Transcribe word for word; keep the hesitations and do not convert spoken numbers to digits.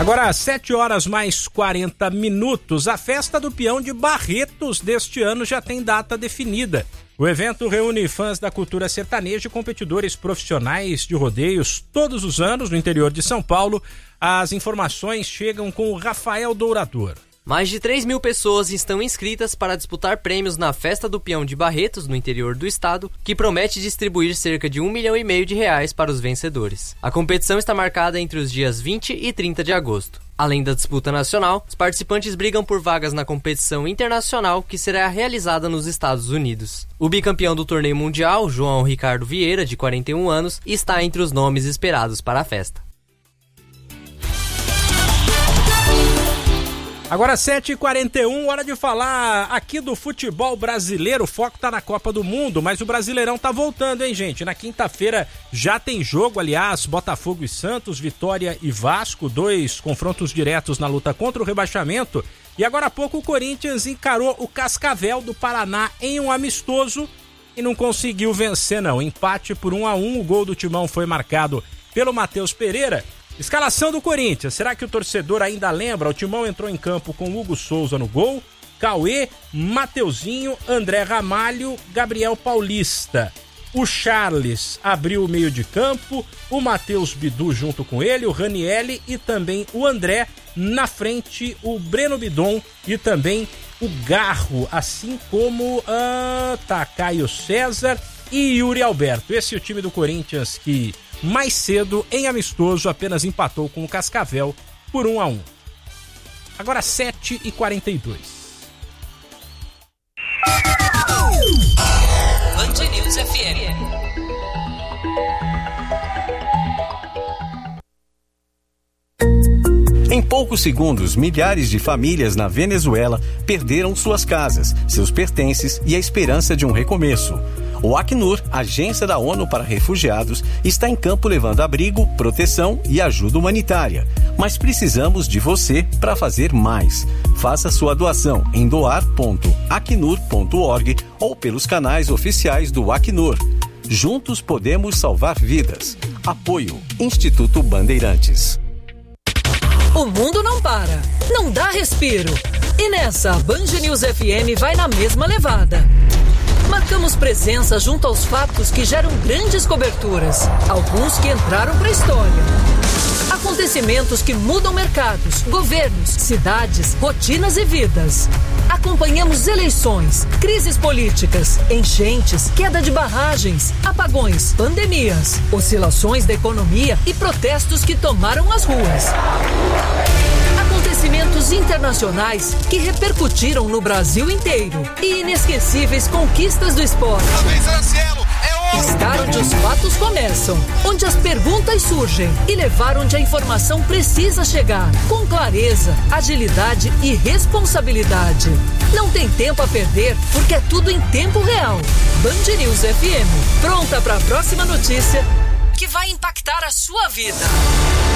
Agora, às sete horas mais quarenta minutos, a Festa do Peão de Barretos deste ano já tem data definida. O evento reúne fãs da cultura sertaneja e competidores profissionais de rodeios todos os anos no interior de São Paulo. As informações chegam com o Rafael Dourador. Mais de três mil pessoas estão inscritas para disputar prêmios na Festa do Peão de Barretos, no interior do estado, que promete distribuir cerca de um milhão e meio de reais para os vencedores. A competição está marcada entre os dias vinte e trinta de agosto. Além da disputa nacional, os participantes brigam por vagas na competição internacional, que será realizada nos Estados Unidos. O bicampeão do torneio mundial, João Ricardo Vieira, de quarenta e um anos, está entre os nomes esperados para a festa. Agora sete e quarenta e um, hora de falar aqui do futebol brasileiro. O foco tá na Copa do Mundo, mas o Brasileirão tá voltando, hein, gente? Na quinta-feira já tem jogo, aliás, Botafogo e Santos, Vitória e Vasco, dois confrontos diretos na luta contra o rebaixamento. E agora há pouco o Corinthians encarou o Cascavel do Paraná em um amistoso e não conseguiu vencer, não. Empate por um a um, o gol do Timão foi marcado pelo Matheus Pereira. Escalação do Corinthians, será que o torcedor ainda lembra? O Timão entrou em campo com Hugo Souza no gol, Cauê, Mateuzinho, André Ramalho, Gabriel Paulista. O Charles abriu o meio de campo, o Matheus Bidu junto com ele, o Ranielli e também o André. Na frente, o Breno Bidon e também o Garro, assim como ah, tá, Caio César e Yuri Alberto. Esse é o time do Corinthians que mais cedo, em amistoso, apenas empatou com o Cascavel por um a um. Agora sete e quarenta e dois. Band News F M. Em poucos segundos, milhares de famílias na Venezuela perderam suas casas, seus pertences e a esperança de um recomeço. O Acnur, agência da ONU para refugiados, está em campo levando abrigo, proteção e ajuda humanitária. Mas precisamos de você para fazer mais. Faça sua doação em doar ponto acnur ponto org ou pelos canais oficiais do Acnur. Juntos podemos salvar vidas. Apoio Instituto Bandeirantes. O mundo não para, não dá respiro. E nessa, a Band News F M vai na mesma levada. Marcamos presença junto aos fatos que geram grandes coberturas, alguns que entraram para a história. Acontecimentos que mudam mercados, governos, cidades, rotinas e vidas. Acompanhamos eleições, crises políticas, enchentes, queda de barragens, apagões, pandemias, oscilações da economia e protestos que tomaram as ruas. Acontecimentos internacionais que repercutiram no Brasil inteiro e inesquecíveis conquistas do esporte. Estar onde os fatos começam, onde as perguntas surgem e levar onde a informação precisa chegar, com clareza, agilidade e responsabilidade. Não tem tempo a perder, porque é tudo em tempo real. Band News F M, pronta para a próxima notícia que vai impactar a sua vida.